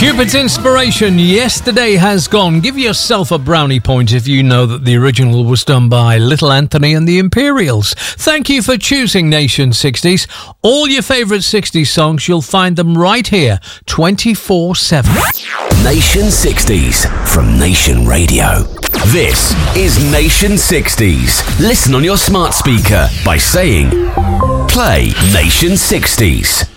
Cupid's Inspiration, Yesterday Has Gone. Give yourself a brownie point if you know that the original was done by Little Anthony and the Imperials. Thank you for choosing Nation 60s. All your favourite 60s songs, you'll find them right here, 24/7. Nation 60s from Nation Radio. This is Nation 60s. Listen on your smart speaker by saying, play Nation 60s.